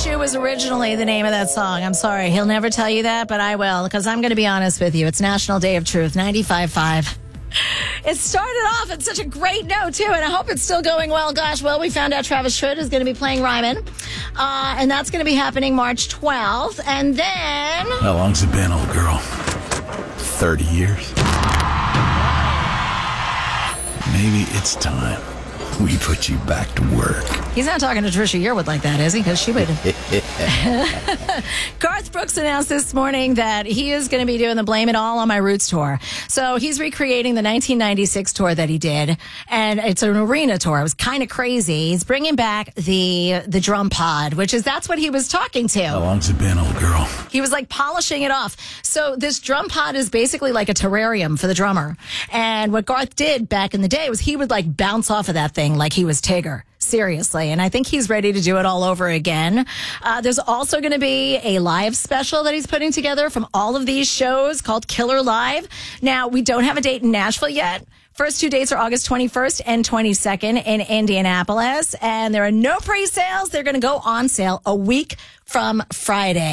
Shoe was originally the name of that song. I'm sorry. He'll never tell you that, but I will, because I'm going to be honest with you. It's National Day of Truth, 95.5. It started off at such a great note, too, and I hope it's still going well. Gosh, well, we found out Travis Tritt is going to be playing Ryman, and that's going to be happening March 12th. And then... How long's it been, old girl? 30 years? Maybe it's time we put you back to work. He's not talking to Trisha Yearwood like that, is he? Because she would. Garth Brooks announced this morning that he is going to be doing the Blame It All on My Roots tour. So he's recreating the 1996 tour that he did, and it's an arena tour. It was kind of crazy. He's bringing back the drum pod, that's what he was talking to. How long's it been, old girl? He was like polishing it off. So this drum pod is basically like a terrarium for the drummer. And what Garth did back in the day was he would like bounce off of that thing like he was Tigger. Seriously. And I think he's ready to do it all over again. There's also going to be a live special that he's putting together from all of these shows called Killer Live. Now, we don't have a date in Nashville yet. First two dates are August 21st and 22nd in Indianapolis. And there are no pre-sales. They're going to go on sale a week from Friday.